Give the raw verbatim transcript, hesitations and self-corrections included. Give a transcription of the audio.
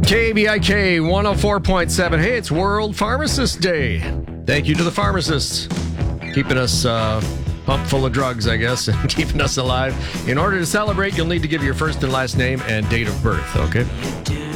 K B I K one oh four point seven. Hey, it's World Pharmacist Day. Thank you to the pharmacists. Keeping us uh, pumped full of drugs, I guess, and keeping us alive. In order to celebrate, you'll need to give your first and last name and date of birth, okay?